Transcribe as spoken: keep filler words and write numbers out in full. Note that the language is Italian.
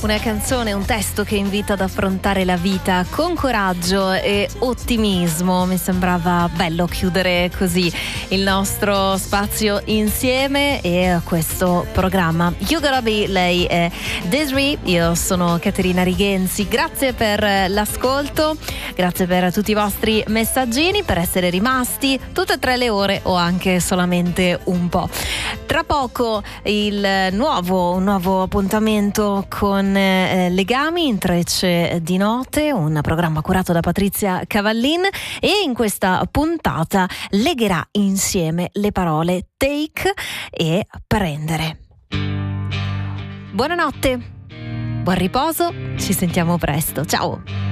Una canzone, un testo che invita ad affrontare la vita con coraggio e ottimismo. Mi sembrava bello chiudere così il nostro spazio insieme e questo programma. You Gotta Be, lei è Desiree, io sono Caterina Righenzi. Grazie per l'ascolto, grazie per tutti i vostri messaggini, per essere rimasti tutte e tre le ore o anche solamente un po'. Tra poco il nuovo, un nuovo appuntamento con eh, Legami, Intrecce di note, un programma curato da Patrizia Cavallin, e in questa puntata legherà insieme le parole take e prendere. Buonanotte, buon riposo, ci sentiamo presto, ciao!